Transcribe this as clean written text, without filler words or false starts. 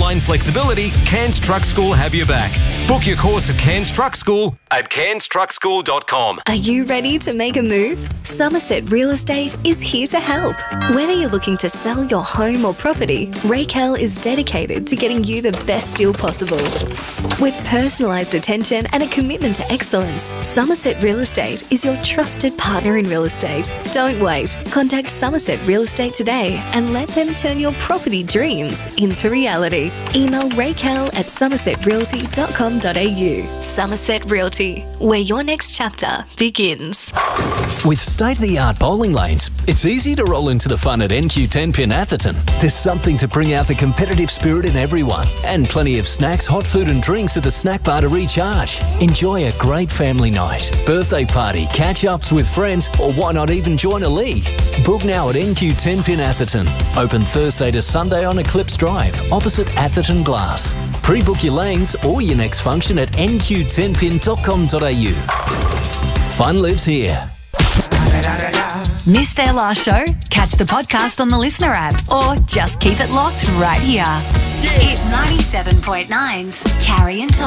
online flexibility, Cairns Truck School have your back. Book your course at Cairns Truck School at cairnstruckschool.com. Are you ready to make a move? Somerset Real Estate is here to help. Whether you're looking to sell your home or property, Raquel is dedicated to getting you the best deal possible. With personalised attention and a commitment to excellence, Somerset Real Estate is your trusted partner in real estate. Don't wait. Contact Somerset Real Estate today and let them turn your property dreams into reality. Email raquel@somersetrealty.com.au. Somerset Realty, where your next chapter begins. With state-of-the-art bowling lanes, it's easy to roll into the fun at NQ10 Pin Atherton. There's something to bring out the competitive spirit in everyone, and plenty of snacks, hot food and drinks at the snack bar to recharge. Enjoy a great family night, birthday party, catch-ups with friends, or why not even join a league? Book now at NQ10 Pin Atherton. Open Thursday to Sunday on Eclipse Drive, opposite Atherton Glass. Pre-book your lanes or your next function at nq10pin.com.au. Fun lives here. Missed their last show? Catch the podcast on the Listener app or just keep it locked right here. Hit 97.9's Carrie and Tom.